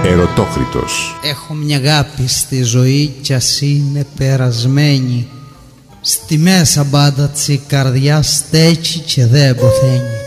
Ερωτόκριτος. Έχω μια αγάπη στη ζωή κι ας είναι περασμένη. Στη μέσα μπάντα της η καρδιά στέκει και δεν ποθαίνει.